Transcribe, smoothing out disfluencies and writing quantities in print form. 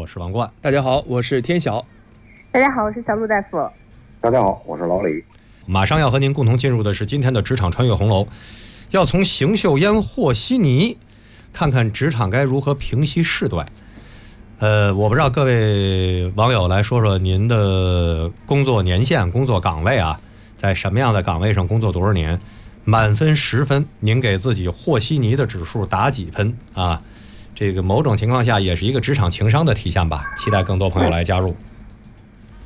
是王冠。 大家好，我是天晓。 大家好，我是小陆大夫。 大家好，我是老李。 马上要和您共同进入的是今天的职场穿越红楼，要从邢岫烟和稀泥看看职场该如何平息事端。我不知道各位网友来说说您的工作年限、工作岗位啊，在什么样的岗位上工作多少年？满分10分，您给自己和稀泥的指数打几分啊？这个某种情况下也是一个职场情商的体现吧。期待更多朋友来加入。